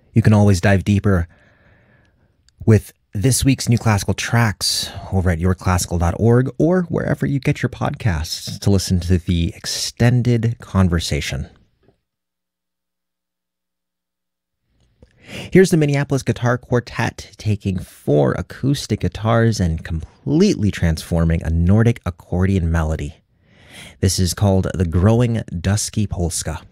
You can always dive deeper with this week's new classical tracks over at yourclassical.org or wherever you get your podcasts to listen to the extended conversation. Here's the Minneapolis Guitar Quartet taking 4 acoustic guitars and completely transforming a Nordic accordion melody. This is called the Growing Dusky Polska.